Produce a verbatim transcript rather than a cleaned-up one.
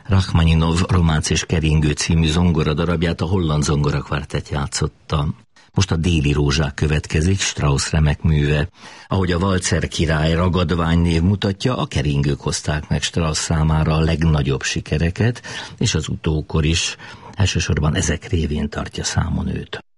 Rachmaninov Románc és keringő című zongoradarabját a Holland Zongorakvartett játszotta. Most a Déli rózsák következik, Strauss remek műve. Ahogy a Valcer király ragadvány név mutatja, a keringők hozták meg Strauss számára a legnagyobb sikereket, és az utókor is elsősorban ezek révén tartja számon őt.